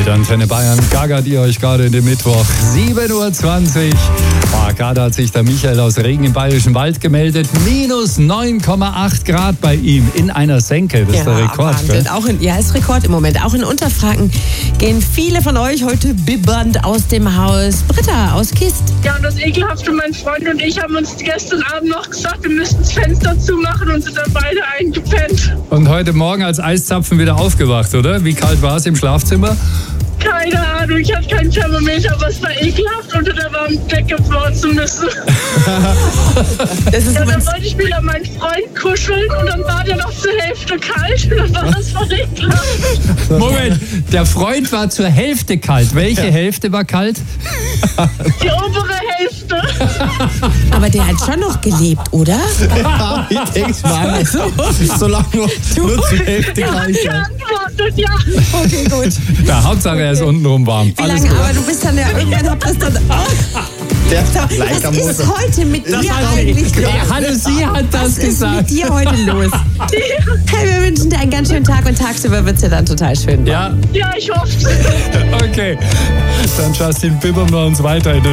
Antenne Bayern. Gaga, die euch gerade in dem Mittwoch 7.20 Uhr. Gerade hat sich der Michael aus Regen im Bayerischen Wald gemeldet. Minus 9,8 Grad bei ihm in einer Senke. Das ist der Rekord. Ist Rekord im Moment. Auch in Unterfranken gehen viele von euch heute bibbernd aus dem Haus. Britta aus Kist. Ja, und das Ekelhafte, mein Freund und ich haben uns gestern Abend noch gesagt, wir müssten das Fenster zumachen und sind dann beide eingepennt. Und heute Morgen als Eiszapfen wieder aufgewacht, oder? Wie kalt war es im Schlafzimmer? Keine Ahnung, ich hatte keinen Thermometer, aber es war ekelhaft, unter der warmen Decke bohren zu müssen. Dann wollte ich wieder meinen Freund kuscheln und dann war der noch zur Hälfte kalt. Dann war das voll ekelhaft. Moment, der Freund war zur Hälfte kalt. Welche Hälfte war kalt? Die obere Hälfte. Aber der hat schon noch gelebt, oder? Ja, ich denke mal. Solange nur zur Hälfte kalt ist. Geantwortet, ja. Okay, gut. Na, Hauptsache er ist untenrum warm. Wie lange? Aber du bist dann ja irgendwann, habt das dann Was ist heute mit dir eigentlich los? Hallo, sie hat das gesagt. Was ist mit dir heute los? Hey, wir wünschen dir einen ganz schönen Tag und tagsüber wird es ja dann total schön. Ja, Ja, ich hoffe. okay. Dann Justin bibbern wir uns weiter in den